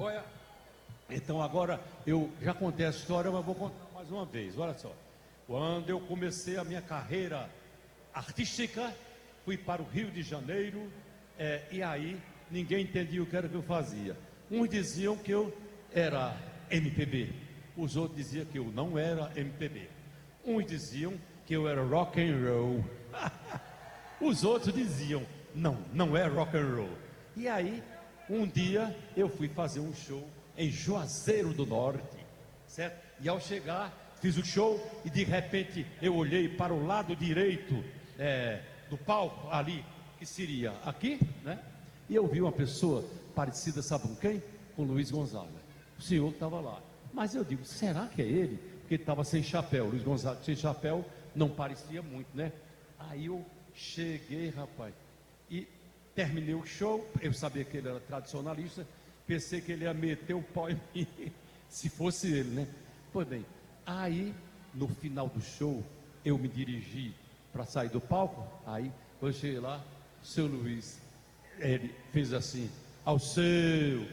Olha, então agora eu já contei a história, mas vou contar mais uma vez. Olha só, quando eu comecei a minha carreira artística, fui para o Rio de Janeiro, e aí ninguém entendia o que era que eu fazia. Uns diziam que eu era MPB, os outros diziam que eu não era MPB. Uns diziam que eu era rock and roll, os outros diziam não é rock and roll. E aí um dia eu fui fazer um show em Juazeiro do Norte, certo? E ao chegar fiz o show e de repente eu olhei para o lado direito do palco ali, que seria aqui, né? E eu vi uma pessoa parecida, sabe com quem? Com Luiz Gonzaga. O senhor estava lá. Mas eu digo, será que é ele? Porque ele estava sem chapéu. Luiz Gonzaga sem chapéu não parecia muito, né? Aí eu cheguei, rapaz, e terminei o show. Eu sabia que ele era tradicionalista. Pensei que ele ia meter o pau em mim, se fosse ele, né? Pois bem, aí no final do show eu me dirigi para sair do palco. Aí quando eu cheguei lá, o seu Luiz, ele fez assim, ao seu.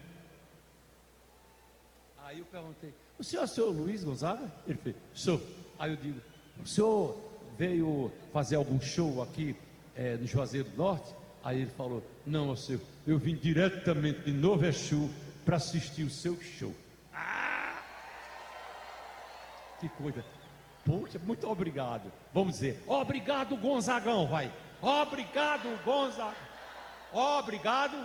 Aí eu perguntei, o senhor é o seu Luiz Gonzaga? Ele fez, sou. Aí eu digo, o senhor veio fazer algum show aqui no Juazeiro do Norte? Aí ele falou, não, seu, eu vim diretamente de Nova Exu para assistir o seu show. Que coisa. Poxa, muito obrigado. Vamos dizer, obrigado Gonzagão, vai. Obrigado Gonzaga. Obrigado.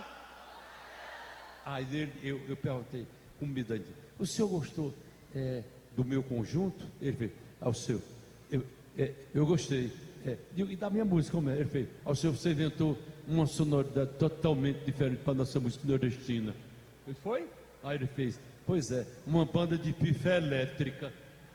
Aí eu perguntei com medo, o senhor gostou do meu conjunto? Ele fez, ao seu, eu gostei. E da minha música, como é? Ele fez, ao seu, você inventou uma sonoridade totalmente diferente para a nossa música nordestina. Ele foi? Aí ele fez, pois é, uma banda de pife elétrica.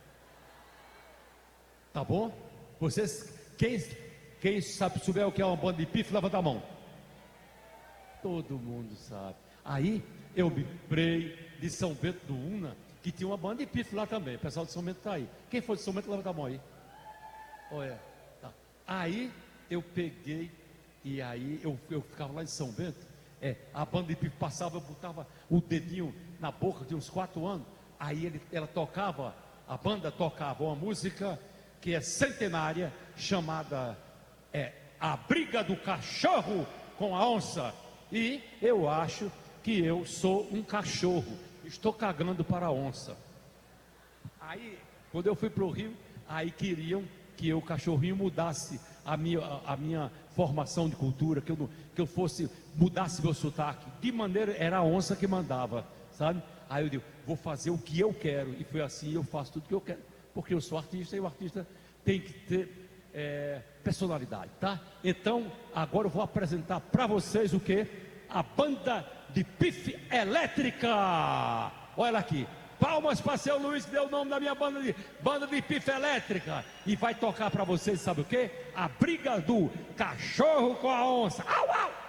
Tá bom? Vocês, quem sabe, souber o que é uma banda de pife, levanta a mão. Todo mundo sabe. Aí eu me lembrei de São Bento do Una, que tinha uma banda de pife lá também. O pessoal de São Bento está aí. Quem for de São Bento, levanta a mão aí. Olha, tá. Aí eu peguei, e aí eu ficava lá em São Bento. A banda de pife passava, eu botava o dedinho na boca de uns 4 anos. Aí ela tocava, a banda tocava uma música que é centenária, chamada A Briga do Cachorro com a Onça. E eu acho que eu sou um cachorro, estou cagando para a onça. Aí, quando eu fui para o Rio, aí queriam que eu, cachorrinho, mudasse a minha formação de cultura, que eu fosse, mudasse meu sotaque. De maneira, era a onça que mandava, sabe? Aí eu digo, vou fazer o que eu quero. E foi assim, eu faço tudo o que eu quero. Porque eu sou artista e o artista tem que ter personalidade, tá? Então, agora eu vou apresentar para vocês o que? A banda de pife elétrica. Olha aqui, palmas para seu Luiz, que deu o nome da minha banda de pife elétrica. E vai tocar para vocês, sabe o que? A Briga do Cachorro com a Onça. Au, au!